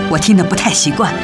我听得不太习惯。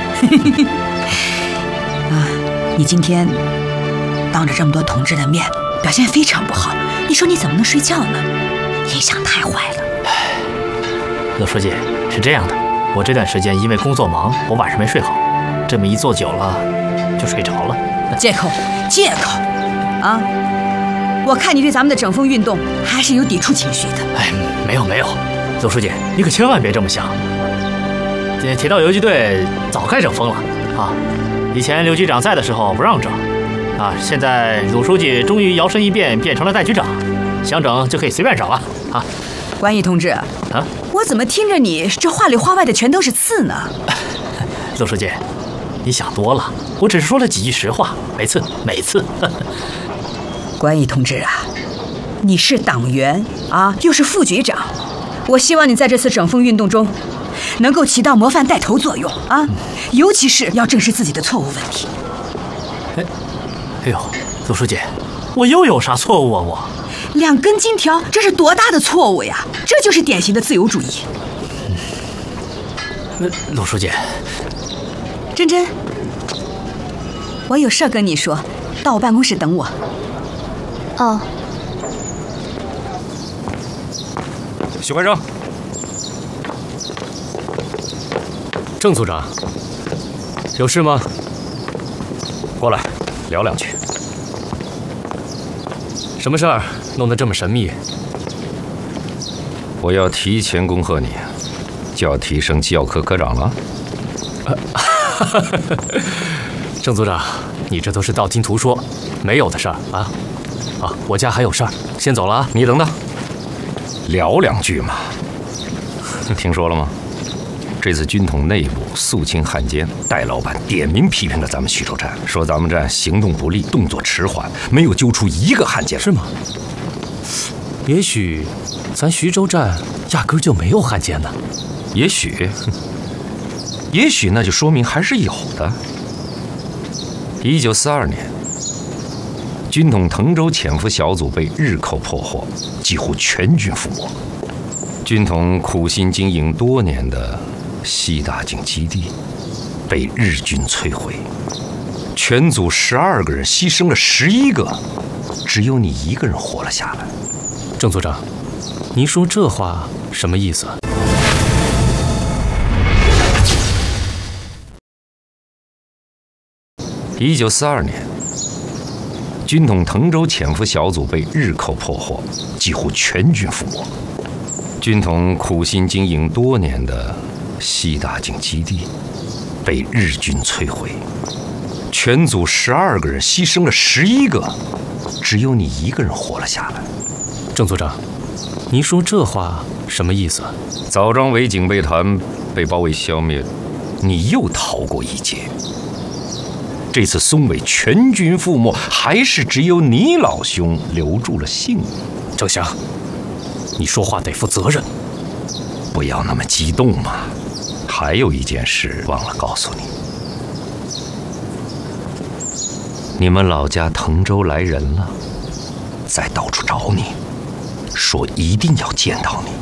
啊，你今天当着这么多同志的面表现非常不好，你说你怎么能睡觉呢？印象太坏了。 陆书记，是这样的，我这段时间因为工作忙，我晚上没睡好，这么一坐久了就睡着了。 借口，借口！啊，我看你对咱们的整风运动还是有抵触情绪的。 哎，没有，陆书记，你可千万别这么想。铁道游击队早该整风了啊！以前刘局长在的时候不让整，啊，现在鲁书记终于摇身一变变成了代局长，想整就可以随便整了啊！ 关毅同志，啊，我怎么听着你这话里话外的全都是刺呢？ 陆书记，你想多了，我只是说了几句实话，每次。 关毅同志啊，你是党员啊，又是副局长，我希望你在这次整风运动中能够起到模范带头作用啊，尤其是要正视自己的错误问题。 哎呦，陆书记，我又有啥错误啊？我 2根金条，这是多大的错误呀！这就是典型的自由主义。 陆书记， 珍珍，我有事跟你说，到我办公室等我。 哦。 许怀生，郑组长，有事吗？过来聊两句。什么事儿弄得这么神秘？ 我要提前恭贺你，就要提升教科科长了。 郑组长，你这都是道听途说，没有的事儿啊！我家还有事儿，先走了啊！ 你等等，聊两句嘛。听说了吗？这次军统内部肃清汉奸，戴老板点名批评了咱们徐州站，说咱们站行动不利，动作迟缓，没有揪出一个汉奸。 是吗？也许咱徐州站压根就没有汉奸呢。 也许那就说明还是有的。1942年，军统滕州潜伏小组被日寇破获，几乎全军覆没。军统苦心经营多年的西大井基地被日军摧毁，全组12个人牺牲了11个，只有你一个人活了下来。 郑组长，您说这话什么意思？ 1942年，军统滕州潜伏小组被日寇破获，几乎全军覆没。军统苦心经营多年的西大井基地被日军摧毁，全组12个人牺牲了11个，只有你一个人活了下来。 郑组长，您说这话什么意思？ 枣庄伪警备团被包围消灭，你又逃过一劫。这次松尾全军覆没，还是只有你老兄留住了性命。 郑翔，你说话得负责任， 不要那么激动嘛。还有一件事忘了告诉你，你们老家滕州来人了，在到处找你，说一定要见到你。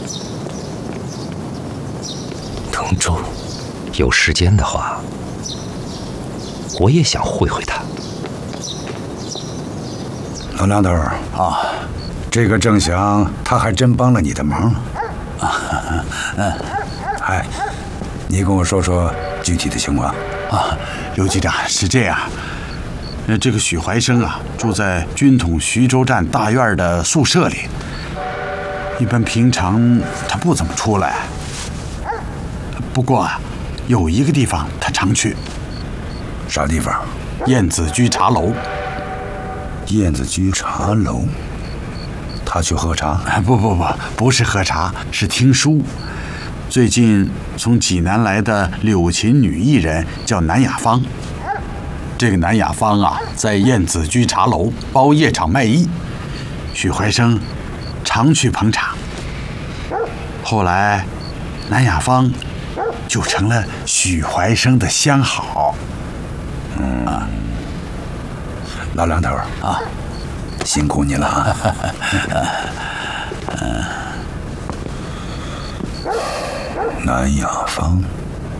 滕州， 有时间的话，我也想会会他。 老梁头啊，这个郑翔他还真帮了你的忙啊。嗨，你跟我说说具体的情况啊。刘局长，是这样，这个许怀生啊，住在军统徐州站大院的宿舍里，一般平常他不怎么出来。不过啊，有一个地方他常去。 啥地方？ 燕子居茶楼。 燕子居茶楼，他去喝茶？ 不是喝茶，是听书。最近从济南来的柳琴女艺人叫南雅芳。这个南雅芳啊，在燕子居茶楼包夜场卖艺，许怀生常去捧场。后来，南雅芳就成了许怀生的相好。 老梁头啊，辛苦你了啊！南雅芳。